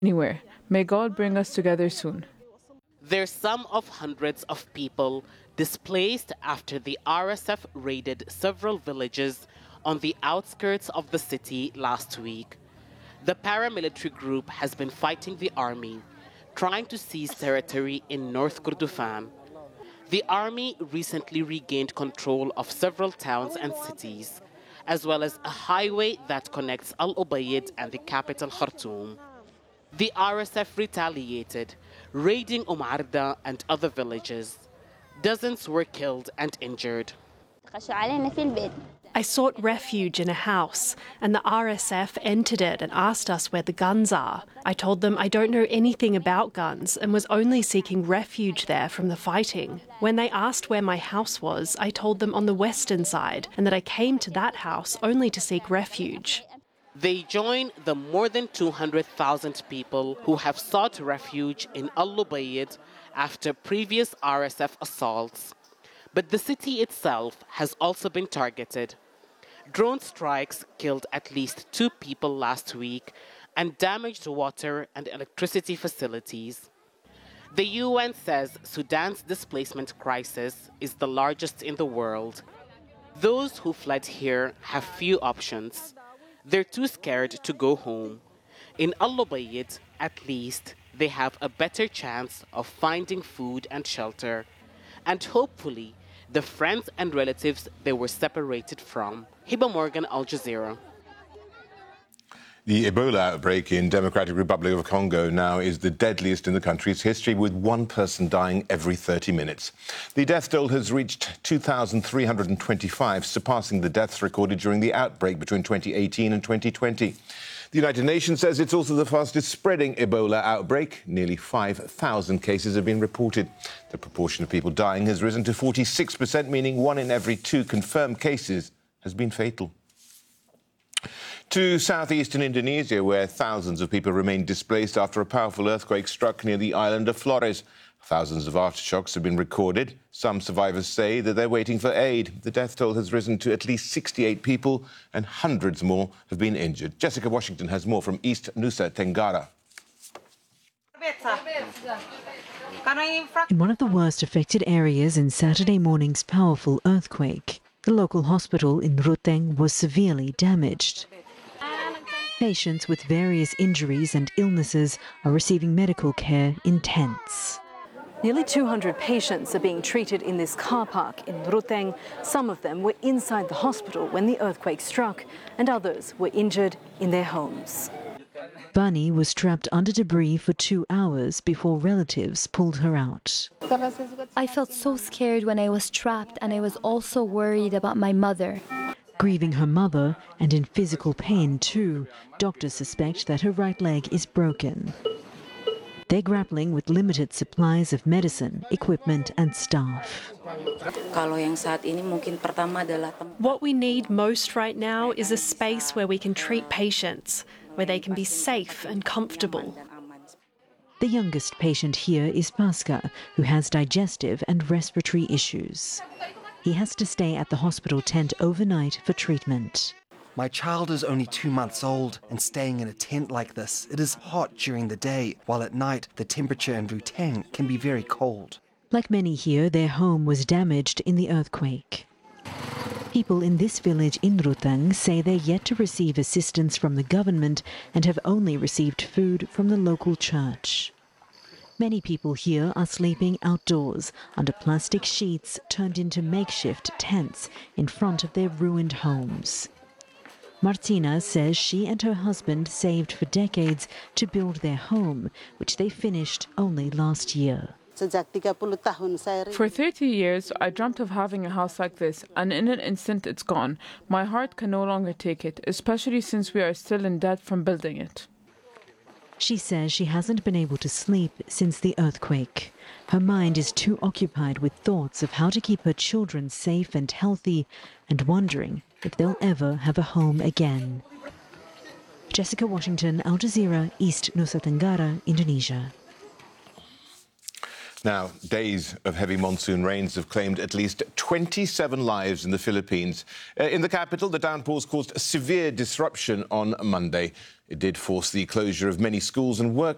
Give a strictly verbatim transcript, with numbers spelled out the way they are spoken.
anywhere. May God bring us together soon. They're some of hundreds of people displaced after the R S F raided several villages on the outskirts of the city last week. The paramilitary group has been fighting the army, trying to seize territory in North Kordofan. The army recently regained control of several towns and cities, as well as a highway that connects Al Ubaid and the capital Khartoum. The R S F retaliated, raiding Umarda and other villages. Dozens were killed and injured. I sought refuge in a house, and the R S F entered it and asked us where the guns are. I told them I don't know anything about guns and was only seeking refuge there from the fighting. When they asked where my house was, I told them on the western side, and that I came to that house only to seek refuge. They join the more than two hundred thousand people who have sought refuge in Al Ubaid after previous R S F assaults. But the city itself has also been targeted. Drone strikes killed at least two people last week and damaged water and electricity facilities. The U N says Sudan's displacement crisis is the largest in the world. Those who fled here have few options. They're too scared to go home. In Al Ubaid, at least, they have a better chance of finding food and shelter, and hopefully the friends and relatives they were separated from. Hiba Morgan, Al Jazeera. The Ebola outbreak in Democratic Republic of Congo now is the deadliest in the country's history, with one person dying every thirty minutes. The death toll has reached two thousand three hundred twenty-five, surpassing the deaths recorded during the outbreak between twenty eighteen and twenty twenty. The United Nations says it's also the fastest spreading Ebola outbreak. Nearly five thousand cases have been reported. The proportion of people dying has risen to forty-six percent, meaning one in every two confirmed cases has been fatal. To southeastern Indonesia, where thousands of people remain displaced after a powerful earthquake struck near the island of Flores. Thousands of aftershocks have been recorded. Some survivors say that they're waiting for aid. The death toll has risen to at least sixty-eight people, and hundreds more have been injured. Jessica Washington has more from East Nusa Tenggara. In one of the worst affected areas in Saturday morning's powerful earthquake, the local hospital in Ruteng was severely damaged. Patients with various injuries and illnesses are receiving medical care in tents. Nearly two hundred patients are being treated in this car park in Ruteng. Some of them were inside the hospital when the earthquake struck, and others were injured in their homes. Bunny was trapped under debris for two hours before relatives pulled her out. I felt so scared when I was trapped, and I was also worried about my mother. Grieving her mother and in physical pain too, doctors suspect that her right leg is broken. They're grappling with limited supplies of medicine, equipment and staff. What we need most right now is a space where we can treat patients, where they can be safe and comfortable. The youngest patient here is Pasca, who has digestive and respiratory issues. He has to stay at the hospital tent overnight for treatment. My child is only two months old and staying in a tent like this. It is hot during the day, while at night the temperature in Ruteng can be very cold. Like many here, their home was damaged in the earthquake. People in this village in Ruteng say they're yet to receive assistance from the government and have only received food from the local church. Many people here are sleeping outdoors under plastic sheets turned into makeshift tents in front of their ruined homes. Martina says she and her husband saved for decades to build their home, which they finished only last year. For thirty years, I dreamt of having a house like this, and in an instant it's gone. My heart can no longer take it, especially since we are still in debt from building it. She says she hasn't been able to sleep since the earthquake. Her mind is too occupied with thoughts of how to keep her children safe and healthy, and wondering if they'll ever have a home again. Jessica Washington, Al Jazeera, East Nusa Tenggara, Indonesia. Now, days of heavy monsoon rains have claimed at least twenty-seven lives in the Philippines. Uh, in the capital, the downpours caused severe disruption on Monday. It did force the closure of many schools and work